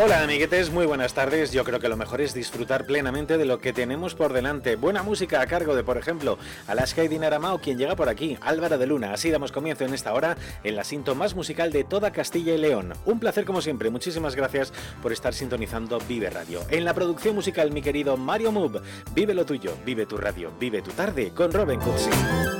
Hola amiguetes, muy buenas tardes. Yo creo que lo mejor es disfrutar plenamente de lo que tenemos por delante. Buena música a cargo de, por ejemplo, Alaska y Dinarama o quien llega por aquí, Álvaro de Luna. Así damos comienzo en esta hora en la sintonía más musical de toda Castilla y León. Un placer como siempre, muchísimas gracias por estar sintonizando Vive Radio. En la producción musical mi querido Mario Move. Vive lo tuyo, vive tu radio, vive tu tarde con Robin Cooksey.